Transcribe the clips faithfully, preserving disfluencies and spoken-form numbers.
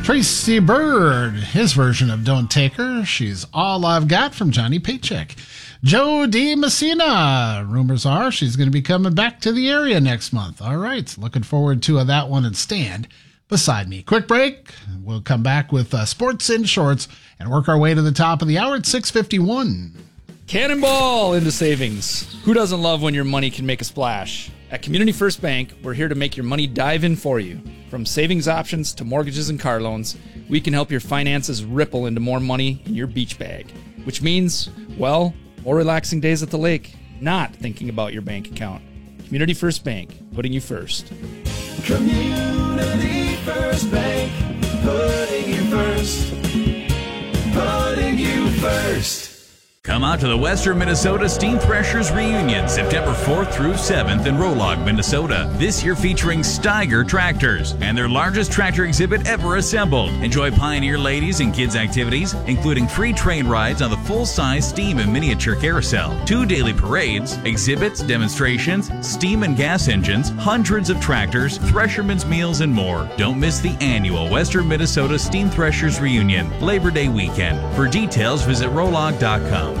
Tracy Bird, his version of Don't Take Her. She's All I've Got from Johnny Paycheck. Joe D. Messina. Rumors are she's going to be coming back to the area next month. All right. Looking forward to uh, that one and Stand beside me. Quick break. We'll come back with uh, Sports in Shorts and work our way to the top of the hour at six fifty-one. Cannonball into savings. Who doesn't love when your money can make a splash? At Community First Bank, we're here to make your money dive in for you. From savings options to mortgages and car loans, we can help your finances ripple into more money in your beach bag. Which means, well, more relaxing days at the lake, not thinking about your bank account. Community First Bank, putting you first. Community First Bank, putting you first. Putting you first. Come out to the Western Minnesota Steam Threshers Reunion, September fourth through seventh in Rolog, Minnesota. This year featuring Steiger tractors and their largest tractor exhibit ever assembled. Enjoy Pioneer ladies and kids activities, including free train rides on the full-size steam and miniature carousel, two daily parades, exhibits, demonstrations, steam and gas engines, hundreds of tractors, threshermen's meals, and more. Don't miss the annual Western Minnesota Steam Threshers Reunion, Labor Day weekend. For details, visit rolog dot com.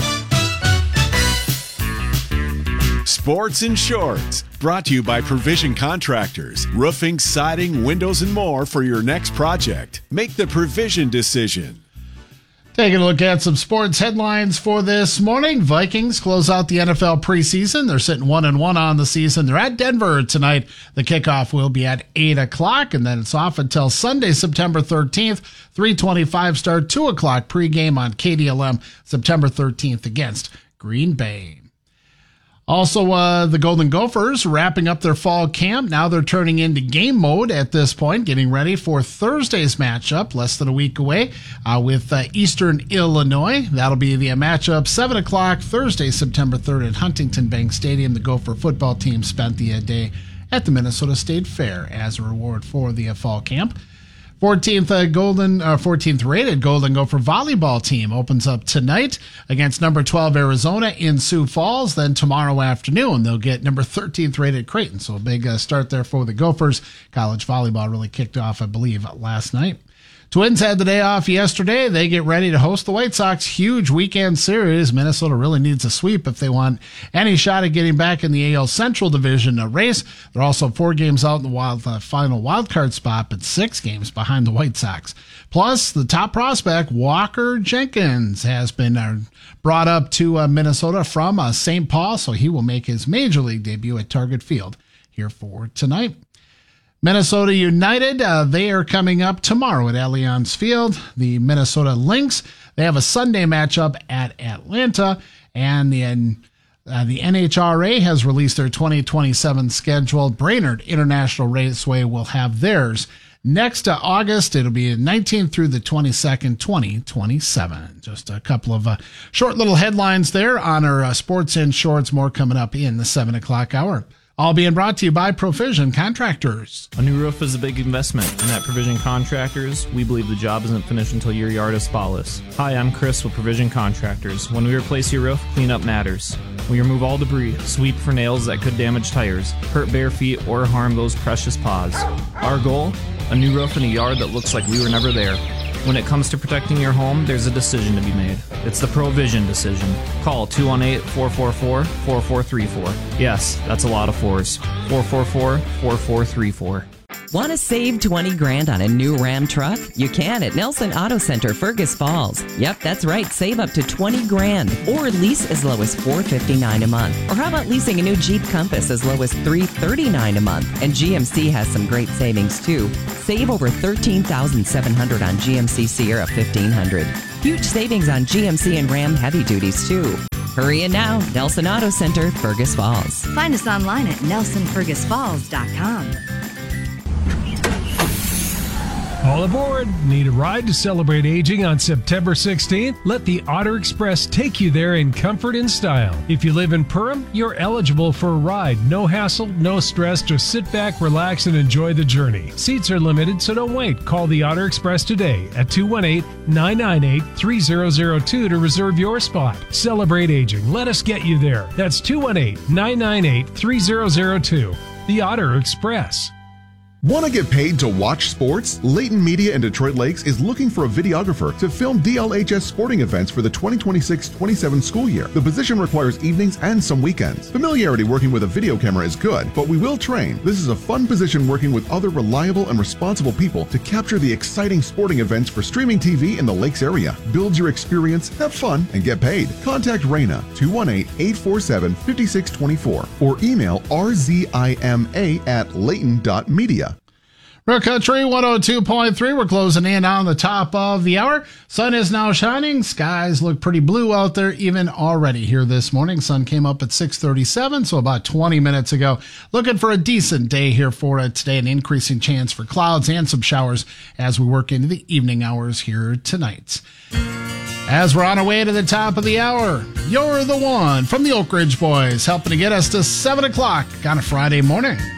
Sports in Shorts, brought to you by Provision Contractors. Roofing, siding, windows, and more for your next project. Make the Provision decision. Taking a look at some sports headlines for this morning. Vikings close out the N F L preseason. They're sitting one and one on the season. They're at Denver tonight. The kickoff will be at eight o'clock, and then it's off until Sunday, September thirteenth. three twenty-five start, two o'clock pregame on K D L M, September thirteenth against Green Bay. Also, uh, the Golden Gophers wrapping up their fall camp. Now they're turning into game mode at this point, getting ready for Thursday's matchup, less than a week away, uh, with uh, Eastern Illinois. That'll be the uh, matchup, seven o'clock, Thursday, September third at Huntington Bank Stadium. The Gopher football team spent the uh, day at the Minnesota State Fair as a reward for the uh, fall camp. fourteenth uh, Golden, uh, fourteenth rated Golden Gopher volleyball team opens up tonight against number twelve Arizona in Sioux Falls. Then tomorrow afternoon they'll get number thirteenth rated Creighton. So a big uh, start there for the Gophers. College volleyball really kicked off, I believe, last night. Twins had the day off yesterday. They get ready to host the White Sox. Huge weekend series. Minnesota really needs a sweep if they want any shot at getting back in the A L Central Division race. They're also four games out in the wild, uh, final wild card spot, but six games behind the White Sox. Plus, the top prospect, Walker Jenkins, has been uh, brought up to uh, Minnesota from uh, Saint Paul, so he will make his major league debut at Target Field here for tonight. Minnesota United, uh, they are coming up tomorrow at Allianz Field. The Minnesota Lynx, they have a Sunday matchup at Atlanta, and the uh, the N H R A has released their twenty twenty-seven schedule. Brainerd International Raceway will have theirs next to August. It'll be the nineteenth through the twenty-second, twenty twenty-seven. Just a couple of uh, short little headlines there on our uh, Sports in Shorts. More coming up in the seven o'clock hour. All being brought to you by Provision Contractors. A new roof is a big investment, and at Provision Contractors, we believe the job isn't finished until your yard is spotless. Hi, I'm Chris with Provision Contractors. When we replace your roof, cleanup matters. We remove all debris, sweep for nails that could damage tires, hurt bare feet, or harm those precious paws. Our goal? A new roof in a yard that looks like we were never there. When it comes to protecting your home, there's a decision to be made. It's the Provision decision. Call two one eight, four four four, four four three four. Yes, that's a lot of fours. four four four, four four three four. Want to save twenty grand on a new Ram truck? You can at Nelson Auto Center, Fergus Falls. Yep, that's right. Save up to twenty grand or lease as low as four fifty-nine a month. Or how about leasing a new Jeep Compass as low as three thirty-nine a month? And G M C has some great savings too. Save over thirteen thousand seven hundred on G M C Sierra fifteen hundred. Huge savings on G M C and Ram heavy duties too. Hurry in now. Nelson Auto Center, Fergus Falls. Find us online at nelson fergus falls dot com. All aboard! Need a ride to celebrate aging on September sixteenth? Let the Otter Express take you there in comfort and style. If you live in Perham, you're eligible for a ride. No hassle, no stress, just sit back, relax, and enjoy the journey. Seats are limited, so don't wait. Call the Otter Express today at two one eight, nine nine eight, three zero zero two to reserve your spot. Celebrate aging. Let us get you there. That's two one eight, nine nine eight, three zero zero two. The Otter Express. Want to get paid to watch sports? Layton Media in Detroit Lakes is looking for a videographer to film D L H S sporting events for the twenty twenty-six twenty-seven school year. The position requires evenings and some weekends. Familiarity working with a video camera is good, but we will train. This is a fun position working with other reliable and responsible people to capture the exciting sporting events for streaming T V in the Lakes area. Build your experience, have fun, and get paid. Contact Raina, two one eight, eight four seven, five six two four, or email r z i m a at layton dot media. Real Country one oh two point three. We're closing in on the top of the hour. Sun is now shining. Skies look pretty blue out there even already here this morning. Sun came up at six thirty-seven, so about twenty minutes ago. Looking for a decent day here for it today. An increasing chance for clouds and some showers as we work into the evening hours here tonight. As we're on our way to the top of the hour, You're the One from the Oak Ridge Boys, helping to get us to seven o'clock on a Friday morning.